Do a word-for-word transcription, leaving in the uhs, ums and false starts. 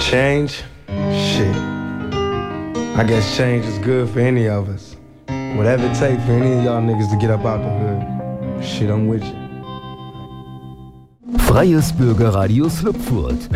Change? Shit. I guess change is good for any of us. Whatever it takes for any of y'all niggas to get up out the hood. Shit, I'm with you. Freies Bürgerradio Slupfurt.